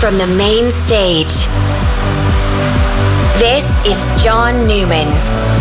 from the main stage. This is John Newman.